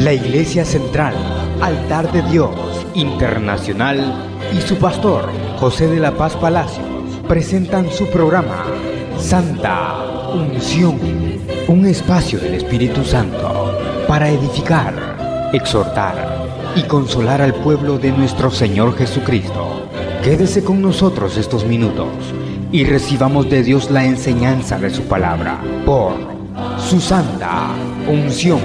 La Iglesia Central, Altar de Dios Internacional y su pastor, José de la Paz Palacios, presentan su programa Santa Unción, un espacio del Espíritu Santo para edificar, exhortar y consolar al pueblo de nuestro Señor Jesucristo. Quédese con nosotros estos minutos y recibamos de Dios la enseñanza de su palabra por su Santa Unción.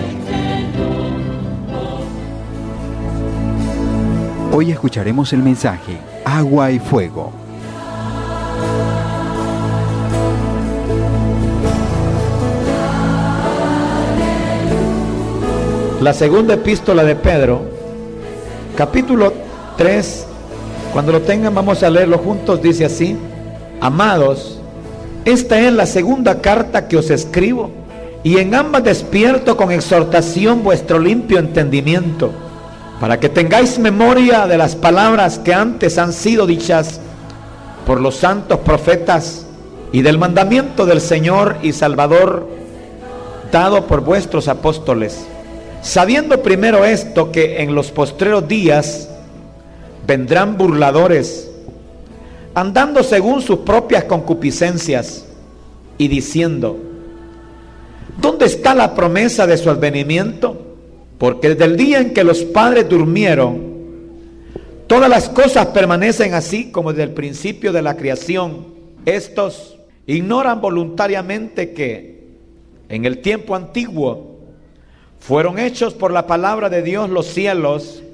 Hoy escucharemos el mensaje Agua y Fuego. La segunda epístola de Pedro, capítulo 3, cuando lo tengan vamos a leerlo juntos, dice así: Amados, esta es la segunda carta que os escribo, y en ambas despierto con exhortación vuestro limpio entendimiento, para que tengáis memoria de las palabras que antes han sido dichas por los santos profetas, y del mandamiento del Señor y Salvador dado por vuestros apóstoles, sabiendo primero esto, que en los postreros días vendrán burladores, andando según sus propias concupiscencias, y diciendo: ¿dónde está la promesa de su advenimiento? Porque desde el día en que los padres durmieron, todas las cosas permanecen así como desde el principio de la creación. Estos ignoran voluntariamente que en el tiempo antiguo fueron hechos por la palabra de Dios los cielos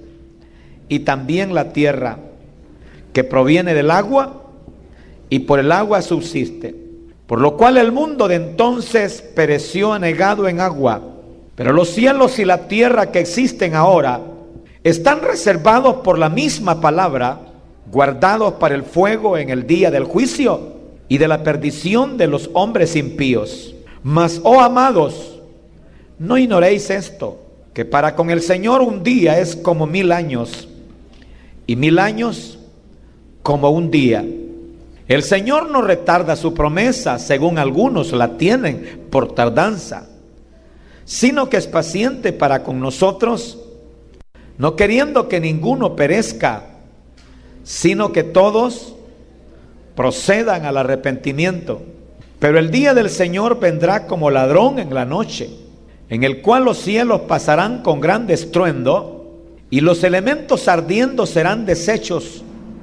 y también la tierra, que proviene del agua y por el agua subsiste, por lo cual el mundo de entonces pereció anegado en agua. Pero los cielos y la tierra que existen ahora están reservados por la misma palabra, guardados para el fuego en el día del juicio y de la perdición de los hombres impíos. Mas, oh amados, no ignoréis esto, que para con el Señor un día es como 1000 años, y 1000 años como un día. El Señor no retarda su promesa, según algunos la tienen por tardanza, sino que es paciente para con nosotros, no queriendo que ninguno perezca, sino que todos procedan al arrepentimiento. Pero el día del Señor vendrá como ladrón en la noche, en el cual los cielos pasarán con gran estruendo, y los elementos ardiendo serán deshechos,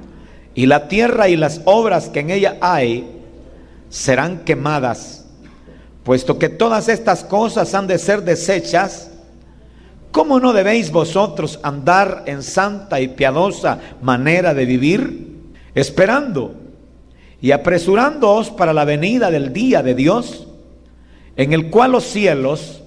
y la tierra y las obras que en ella hay serán quemadas. Puesto que todas estas cosas han de ser deshechas, ¿cómo no debéis vosotros andar en santa y piadosa manera de vivir, esperando y apresurándoos para la venida del día de Dios, en el cual los cielos,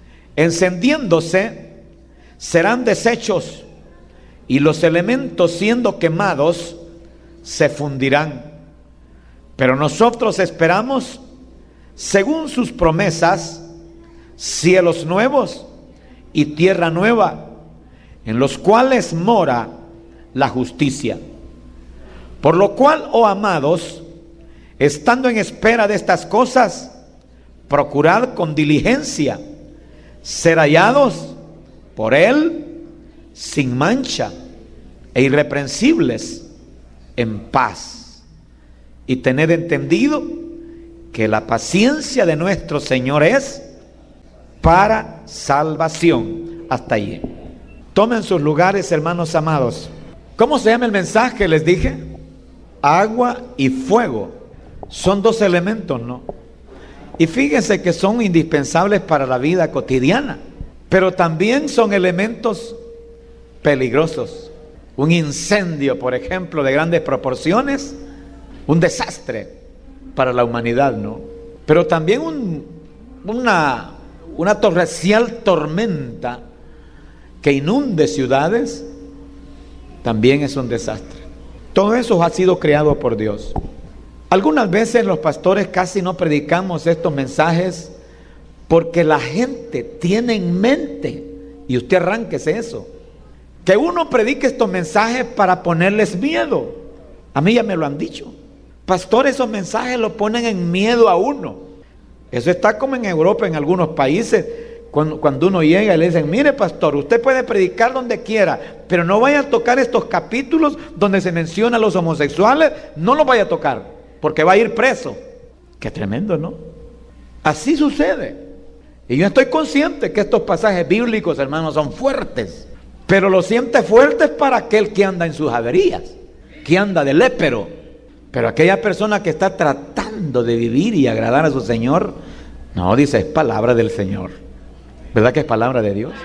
encendiéndose, serán deshechos, y los elementos siendo quemados se fundirán? Pero nosotros esperamos, según sus promesas, cielos nuevos y tierra nueva, en los cuales mora la justicia. Por lo cual, oh amados, estando en espera de estas cosas, procurad con diligencia ser hallados por Él sin mancha e irreprensibles, en paz, y tened entendido que la paciencia de nuestro Señor es para salvación. Hasta allí. Tomen sus lugares, hermanos amados. ¿Cómo se llama el mensaje? Les dije: agua y fuego. Son dos elementos, ¿no? Y fíjense que son indispensables para la vida cotidiana, pero también son elementos peligrosos. Un incendio, por ejemplo, de grandes proporciones, un desastre para la humanidad, ¿no? Pero también una torrencial tormenta que inunde ciudades también es un desastre. Todo eso ha sido creado por Dios. Algunas veces los pastores casi no predicamos estos mensajes porque la gente tiene en mente, y usted arránquese eso, que uno predique estos mensajes para ponerles miedo. A mí ya me lo han dicho. Pastor, esos mensajes lo ponen en miedo a uno. Eso está como en Europa, en algunos países, cuando uno llega y le dicen, mire pastor, usted puede predicar donde quiera, pero no vaya a tocar estos capítulos donde se menciona a los homosexuales, no los vaya a tocar, porque va a ir preso. Qué tremendo, ¿no? Así sucede. Y yo estoy consciente que estos pasajes bíblicos, hermanos, son fuertes, pero lo siente fuertes para aquel que anda en sus averías, que anda de lépero. Pero aquella persona que está tratando de vivir y agradar a su Señor, no, dice, es palabra del Señor. ¿Verdad que es palabra de Dios?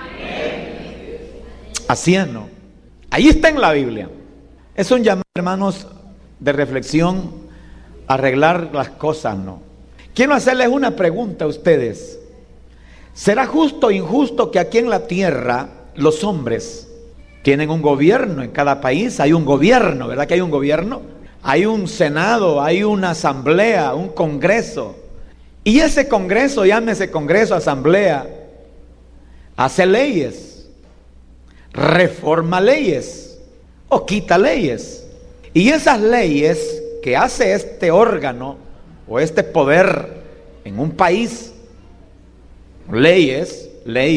Así es, ¿no? Ahí está en la Biblia. Es un llamado, hermanos, de reflexión, a arreglar las cosas, ¿no? Quiero hacerles una pregunta a ustedes. ¿Será justo o injusto que aquí en la tierra los hombres tienen un gobierno? En cada país hay un gobierno, ¿verdad que hay un gobierno? Hay un senado, hay una asamblea, un congreso. Y ese congreso, llámese congreso, asamblea, hace leyes, reforma leyes o quita leyes. Y esas leyes que hace este órgano o este poder en un país, leyes,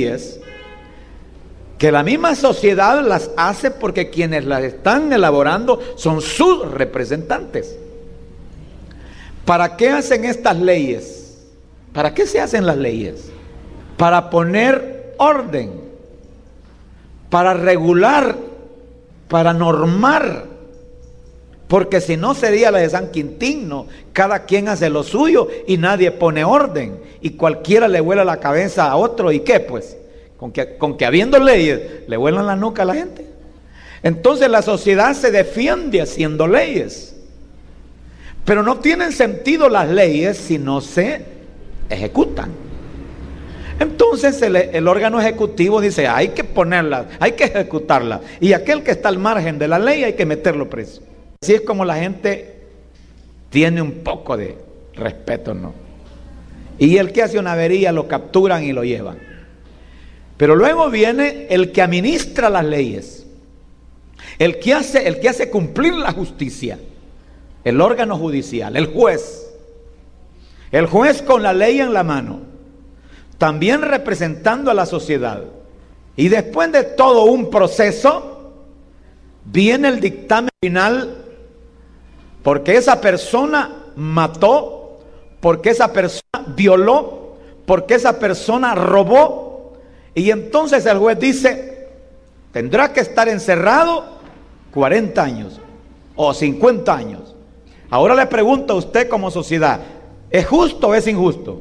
que la misma sociedad las hace porque quienes las están elaborando son sus representantes. ¿Para qué hacen estas leyes? ¿Para qué se hacen las leyes? Para poner orden, para regular, para normar, porque si no sería la de San Quintín, ¿no? Cada quien hace lo suyo y nadie pone orden, y cualquiera le vuela la cabeza a otro, ¿y qué pues? Con que habiendo leyes le vuelan la nuca a la gente. Entonces la sociedad se defiende haciendo leyes, pero no tienen sentido las leyes si no se ejecutan. Entonces el órgano ejecutivo dice, hay que ponerlas, hay que ejecutarlas, y aquel que está al margen de la ley hay que meterlo preso. Así es como la gente tiene un poco de respeto, ¿no? Y el que hace una avería lo capturan y lo llevan. Pero luego viene el que administra las leyes, el que hace cumplir la justicia, el órgano judicial, el juez con la ley en la mano, también representando a la sociedad. Y después de todo un proceso, viene el dictamen final, porque esa persona mató, porque esa persona violó, porque esa persona robó. Y entonces el juez dice, tendrá que estar encerrado 40 años o 50 años. Ahora le pregunto a usted como sociedad, ¿es justo o es injusto?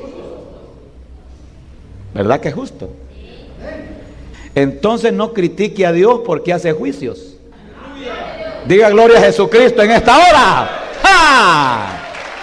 ¿Verdad que es justo? Entonces no critique a Dios porque hace juicios. Diga gloria a Jesucristo en esta hora. ¡Ja!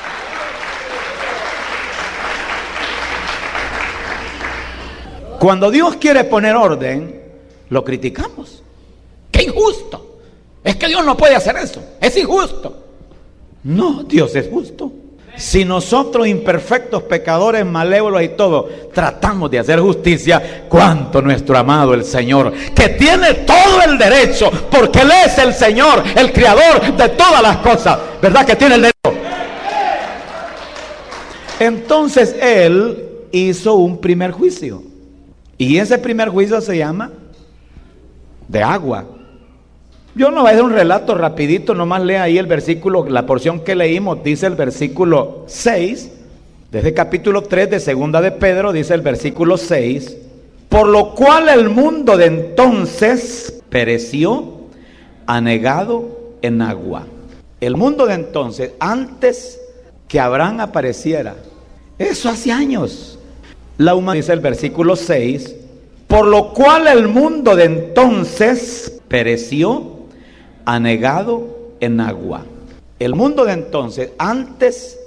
Cuando Dios quiere poner orden, lo criticamos. ¡Qué injusto! Es que Dios no puede hacer eso. Es injusto. No, Dios es justo. Si nosotros imperfectos, pecadores, malévolos y todo, tratamos de hacer justicia, ¿cuánto nuestro amado el Señor, que tiene todo el derecho, porque Él es el Señor, el creador de todas las cosas, ¿verdad que tiene el derecho? Entonces Él hizo un primer juicio. Y ese primer juicio se llama de agua. Yo no voy a hacer un relato rapidito, nomás lea ahí el versículo, la porción que leímos, dice el versículo 6, desde capítulo 3 de segunda de Pedro, dice el versículo 6, por lo cual el mundo de entonces pereció anegado en agua. El mundo de entonces, antes que Abraham apareciera, eso hace años. La humanidad, dice el versículo 6, por lo cual el mundo de entonces pereció anegado en agua. El mundo de entonces, antes